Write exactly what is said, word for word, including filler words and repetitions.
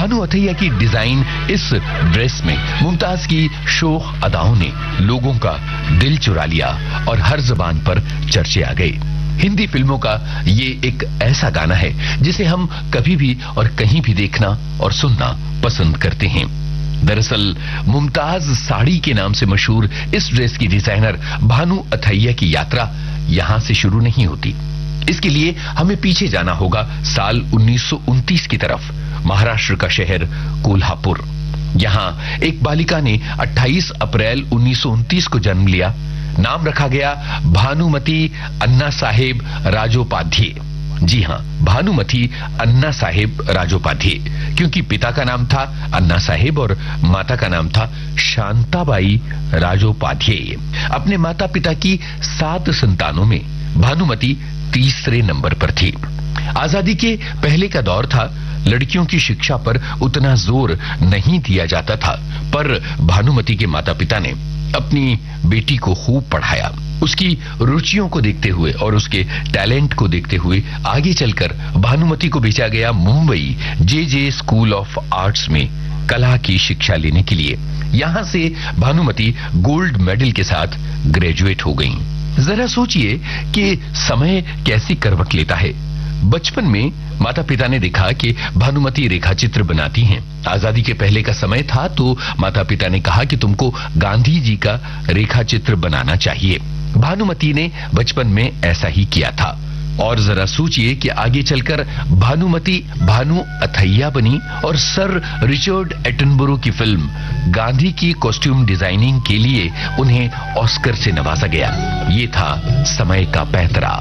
भानु अथैया की डिजाइन इस ड्रेस में मुमताज की शोख अदाओं ने लोगों का दिल चुरा लिया और हर जुबान पर चर्चे आ गए। हिंदी फिल्मों का ये एक ऐसा गाना है जिसे हम कभी भी और कहीं भी देखना और सुनना पसंद करते हैं। दरअसल मुमताज साड़ी के नाम से मशहूर इस ड्रेस की डिजाइनर भानु अथैया की यात्रा यहां से शुरू नहीं होती। इसके लिए हमें पीछे जाना होगा साल उन्नीस सौ उनतीस की तरफ। महाराष्ट्र का शहर कोल्हापुर। यहां एक बालिका ने अट्ठाईस अप्रैल उन्नीस सौ उनतीस को जन्म लिया। नाम रखा गया भानुमती अन्ना साहेब राजोपाध्याय। जी हां, भानुमती अन्ना साहेब राजोपाध्याय, क्योंकि पिता का नाम था अन्ना साहेब और माता का नाम था शांताबाई राजोपाध्याय। अपने माता पिता की सात संतानों में भानुमती तीसरे नंबर पर थी। आजादी के पहले का दौर था, लड़कियों की शिक्षा पर उतना जोर नहीं दिया जाता था, पर भानुमती के माता पिता ने अपनी बेटी को खूब पढ़ाया। उसकी रुचियों को देखते हुए और उसके टैलेंट को देखते हुए आगे चलकर भानुमती को भेजा गया मुंबई जे जे स्कूल ऑफ आर्ट्स में कला की शिक्षा लेने के लिए। यहां से भानुमती गोल्ड मेडल के साथ ग्रेजुएट हो गईं। जरा सोचिए कि समय कैसी करवट लेता है। बचपन में माता पिता ने देखा कि भानुमती रेखाचित्र बनाती हैं। आजादी के पहले का समय था तो माता पिता ने कहा कि तुमको गांधी जी का रेखाचित्र बनाना चाहिए। भानुमती ने बचपन में ऐसा ही किया था। और जरा सोचिए कि आगे चलकर भानुमती भानु अथैया बनी और सर रिचर्ड एटनबरो की फिल्म गांधी की कॉस्ट्यूम डिजाइनिंग के लिए उन्हें ऑस्कर से नवाजा गया। ये था समय का पैंतरा।